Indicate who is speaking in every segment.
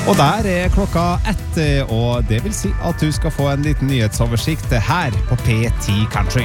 Speaker 1: Og der klokka 1, og det vil si at du skal få en liten nyhetsoversikt her på P10 Country.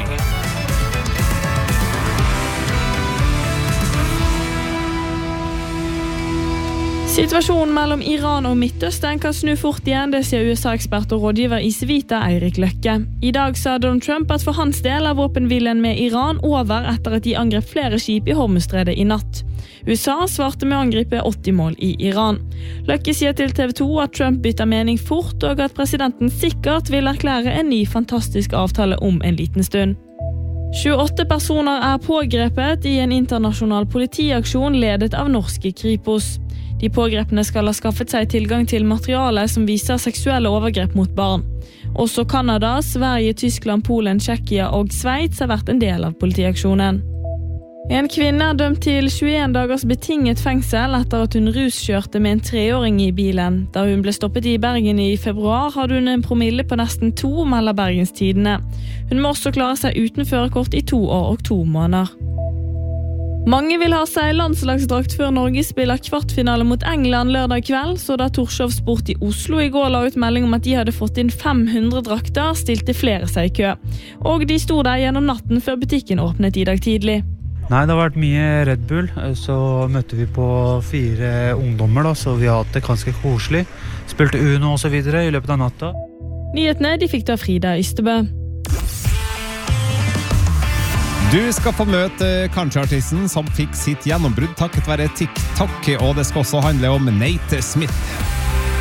Speaker 2: Situasjonen mellom Iran og Midtøsten kan snu fort igjen, det sier USA-ekspert og rådgiver i Civita, Eirik Løkke. I dag sa Donald Trump at for hans del er våpenhvilen med Iran over etter at de angrep flere skip i Hormuzstredet i natt. USA svarte med å angripe 80 mål i Iran. Løkke sier til TV 2 at Trump bytter mening fort, og at presidenten sikkert vil erklære en ny fantastisk avtale om en liten stund. 28 personer er pågrepet i en internasjonal politiaksjon ledet av norske Kripos. De pågrepne skal ha skaffet seg tilgang til materiale som viser seksuelle overgrep mot barn. Også Kanada, Sverige, Tyskland, Polen, Tsjekkia og Sveits har vært en del av politiaksjonen. En kvinne er dømt til 21 dagers betinget fengsel etter at hun ruskjørte med en 3-åring i bilen. Da hun ble stoppet i Bergen i februar, hadde hun en promille på nesten 2, melder Bergens Tidende. Hun må også klare seg uten førerkort i 2 år og 2 måneder. Mange vil ha seg landslagsdrakt før Norge spiller kvartfinale mot England lørdag kveld, så da Torshov Sport i Oslo i går la ut melding om at de hadde fått inn 500 drakter, stilte flere seg i kø. Og de sto der gjennom natten før butikken åpnet i dag tidlig.
Speaker 3: Nei, det har vært mye Red Bull, så møtte vi på 4 ungdommer da, så vi har hatt det ganske koselig. Spilte Uno og så videre i løpet av natta.
Speaker 2: Nyhetene de fikk da Frida Ystebø.
Speaker 1: Du skal få møte countryartisten som fikk sitt gjennombrudd takket være TikTok, og det skal også handle om Nate Smith.